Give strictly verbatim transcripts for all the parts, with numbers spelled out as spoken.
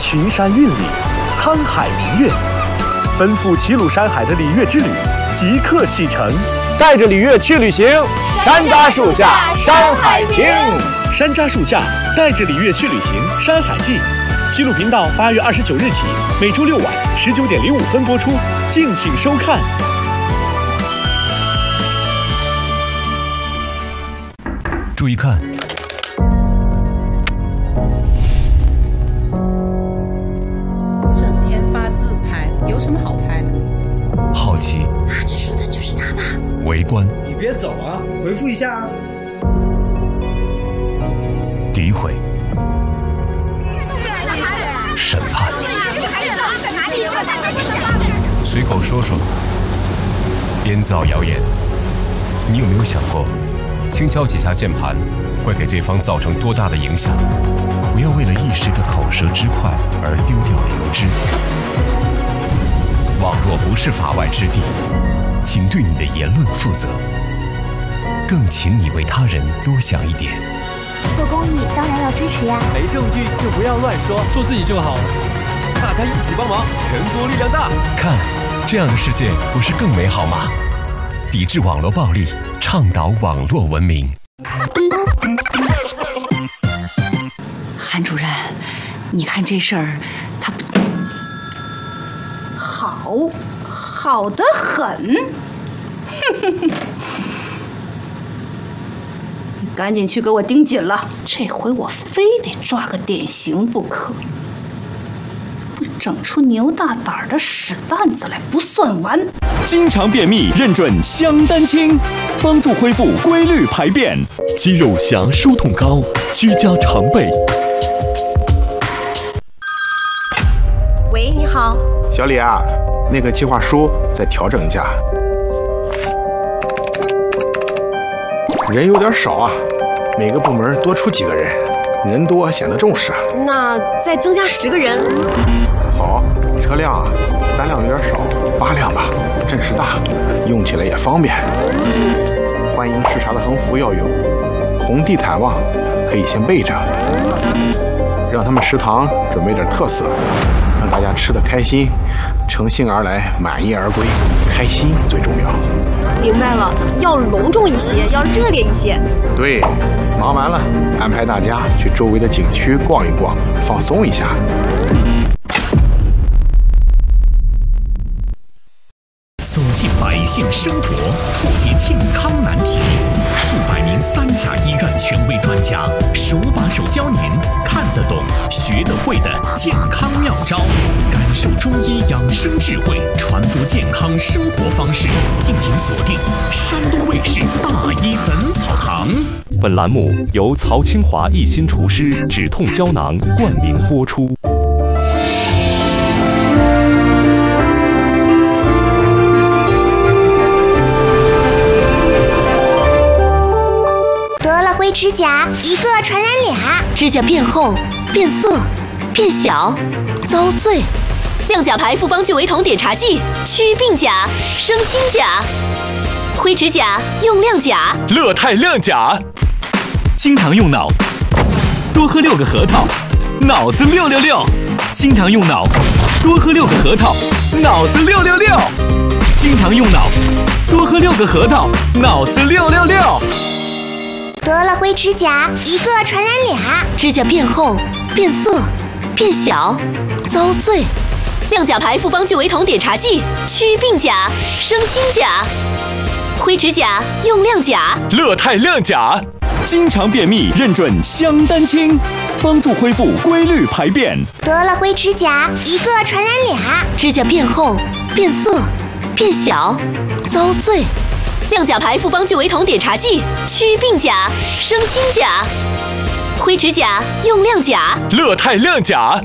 群山韵里，沧海明月，奔赴齐鲁山海的礼乐之旅即刻启程。 带着礼乐去旅行，山楂树下山海经。 山楂树下，带着礼乐去旅行，山海记。齐鲁频道八月二十九日起，每周六晚十九点零五分播出，敬请收看。 注意看， 整天发自拍，有什么好拍的？ 好奇， 啊，这说的就是他吧？ 围观， 你别走啊，回复一下啊。 诋毁，审判，随口说说，编造谣言。你有没有想过，轻敲几下键盘会给对方造成多大的影响？不要为了一时的口舌之快而丢掉良知。网络不是法外之地，请对你的言论负责，更请你为他人多想一点。 做公益当然要支持呀， 没证据就不要乱说， 做自己就好了。 大家一起帮忙，人多力量大。 看，这样的世界不是更美好吗？抵制网络暴力，倡导网络文明。 韩主任，你看这事儿，他好，好得很。你赶紧去给我盯紧了，这回我非得抓个典型不可。不整出牛大胆的屎蛋子来不算完。 经常便秘认准香丹清，帮助恢复规律排便。肌肉侠舒痛膏，居家常备。 喂，你好， 小李啊，那个计划书再调整一下，人有点少啊，每个部门多出几个人，人多显得重视啊。 那再增加十个人。 好，车辆啊，三辆有点少，八辆吧，阵势大，用起来也方便。欢迎视察的横幅要有，红地毯嘛，可以先备着。让他们食堂准备点特色，让大家吃得开心，乘兴而来，满意而归，开心最重要。 明白了，要隆重一些，要热烈一些。 对，忙完了，安排大家去周围的景区逛一逛，放松一下。 走进百姓生活，破解健康难题。数百名三甲医院权威专家手把手教您看得懂、学得会的健康妙招，感受中医养生智慧，传播健康生活方式。敬请锁定山东卫视《大医本草堂》。 本栏目由曹清华一心厨师止痛胶囊冠名播出。 灰指甲一个传染俩， 指甲变厚、变色、变小、遭碎。亮甲牌复方聚维酮碘茶剂，祛病甲、生新甲。灰指甲用亮甲， 乐泰亮甲。经常用脑，多喝六个核桃，脑子六六六。经常用脑，多喝六个核桃，脑子六六六。经常用脑，多喝六个核桃，脑子六六六。 得了灰指甲一个传染俩， 指甲变厚、变色、变小、遭碎。亮甲牌复方聚维酮碘茶剂，祛病甲、生新甲。灰指甲用亮甲， 乐泰亮甲。经常便秘认准香丹清，帮助恢复规律排便。 得了灰指甲一个传染俩， 指甲变厚、变色、变小、遭碎。亮甲牌复方聚维酮碘茶剂，祛病甲、生新甲。灰指甲用亮甲， 乐泰亮甲。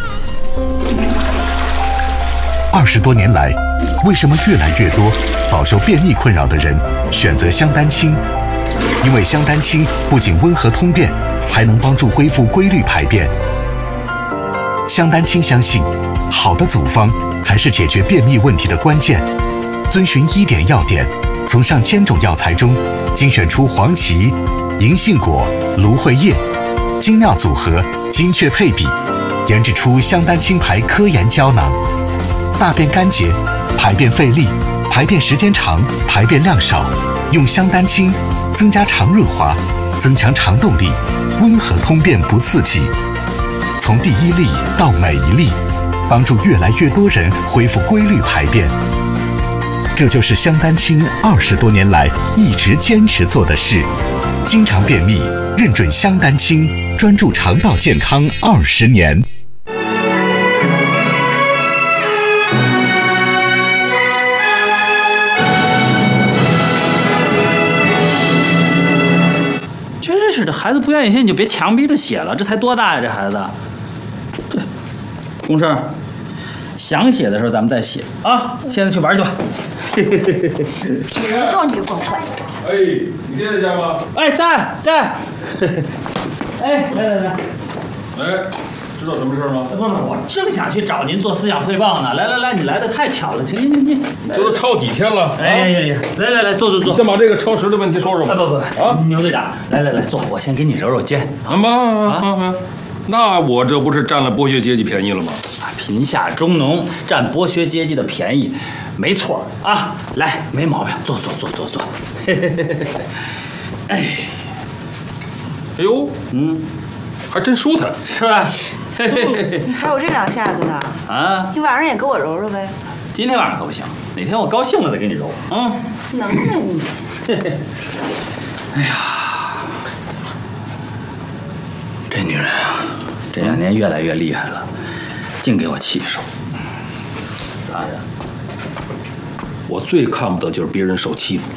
二十多年来，为什么越来越多饱受便秘困扰的人选择香丹清？因为香丹清不仅温和通便，还能帮助恢复规律排便。香丹清相信，好的组方才是解决便秘问题的关键。遵循医典要点，从上千种药材中精选出黄芪、银杏果、芦荟叶，精妙组合，精确配比， 研制出香丹清牌科研胶囊，大便干结、排便费力、排便时间长、排便量少，用香丹清增加肠润滑，增强肠动力，温和通便不刺激。从第一粒到每一粒，帮助越来越多人恢复规律排便。这就是香丹清二十多年来一直坚持做的事。经常便秘，认准香丹清，专注肠道健康二十年。 真是的，孩子不愿意写你就别强逼着写了，这才多大呀，这孩子。这公事想写的时候咱们再写啊，现在去玩去吧。 知道你光坏。 哎，你爹在家吗？ 哎，在在。哎，来来来， 哎，知道什么事吗？ 不不，我正想去找您做思想汇报呢。来来来，你来的太巧了，请请请请。 这都抄几天了？ 哎呀呀，来来来，坐坐坐。 先把这个超时的问题说说吧。 不不不啊，牛队长，来来来，坐，我先给你揉揉肩。 啊妈啊！那我这不是占了剥削阶级便宜了吗？ 贫下中农占剥削阶级的便宜，没错啊！来，没毛病，坐坐坐坐坐。哎， 哎呦，嗯，还真舒坦， 是吧？ 你还有这两下子呢？ 啊， 你晚上也给我揉揉呗。 今天晚上可不行，哪天我高兴了再给你揉啊。 能耐你。 哎呀，这女人啊，这两年越来越厉害了，净给我气受。啊， 我最看不得就是别人受欺负。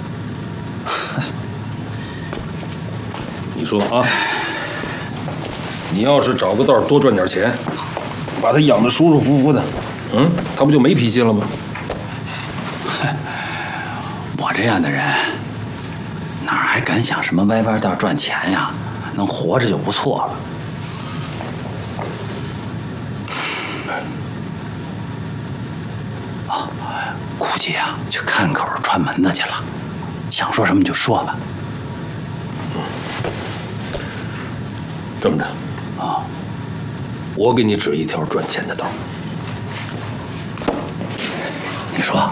你说啊，你要是找个道多赚点钱，把他养得舒舒服服的，嗯，他不就没脾气了吗？ 我这样的人，哪还敢想什么歪弯道赚钱呀？能活着就不错了。啊，估计啊，去看口串门子去了。想说什么就说吧。 这么着， 啊， 我给你指一条赚钱的道。 你说，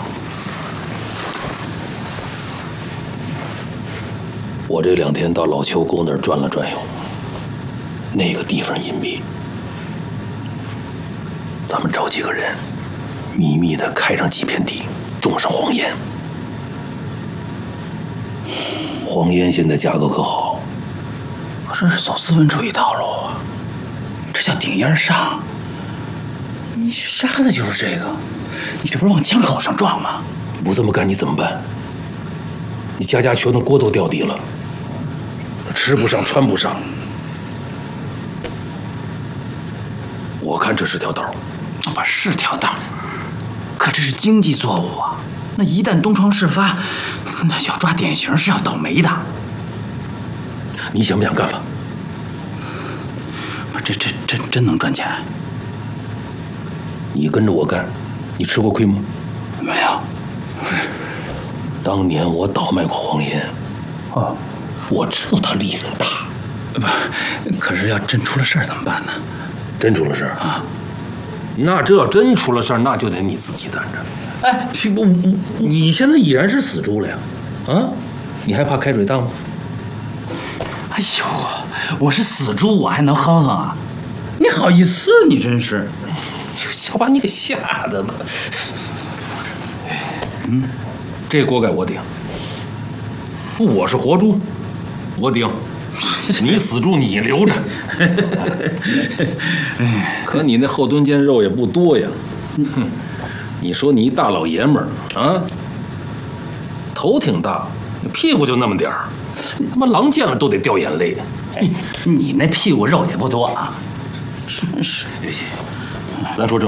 我这两天到老邱沟那儿转了转悠，那个地方隐蔽，咱们找几个人，秘密的开上几片地，种上黄烟。黄烟现在价格可好。 这是走资本主义道路啊，这叫顶烟上。你杀的就是这个，你这不是往枪口上撞吗？ 你不这么干你怎么办？你家家穷的锅都掉地了，吃不上穿不上。我看这是条道。 不是条道，可这是经济作物啊。那一旦东窗事发，那要抓典型是要倒霉的。 你想不想干了？ 不，这这真真能赚钱？ 你跟着我干，你吃过亏吗？ 没有。 当年我倒卖过黄烟， 哦， 我知道它利润大。 不，可是要真出了事儿怎么办呢？ 真出了事儿啊？ 那这要真出了事儿，那就得你自己担着。哎，不，你现在已然是死猪了呀，啊？你还怕开水烫吗？ 哎呦，我是死猪，我还能哼哼啊？你好意思？你真是， 想把你给吓的吧？嗯，这锅盖我顶。我是活猪，我顶。你死猪你留着。可你那后蹲间肉也不多呀。哼，你说你一大老爷们儿啊，头挺大，屁股就那么点儿。他妈狼见了都得掉眼泪。 你你那屁股肉也不多啊，真是。 咱说正